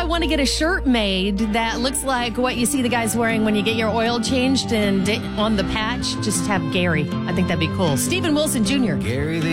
want to get a shirt made that looks like what you see the guys wearing when you get your oil changed, and on the patch, just have Gary. I think that'd be cool. Stephen Wilson Jr. Gary the